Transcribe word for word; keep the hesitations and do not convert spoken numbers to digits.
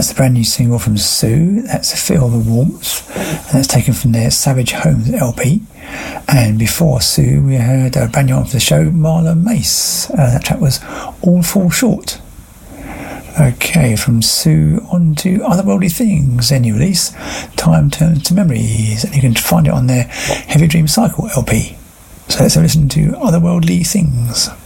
That's the brand new single from Sue. That's Feel the Warmth. And that's taken from their Savage Homes L P. And before Sue, we heard a brand new one for the show, Marla Mace. Uh, that track was All Fall Short. Okay, from Sue on to Otherworldly Things, their new release, Time Turns to Memories. And you can find it on their Heavy Dream Cycle L P. So let's listen to Otherworldly Things.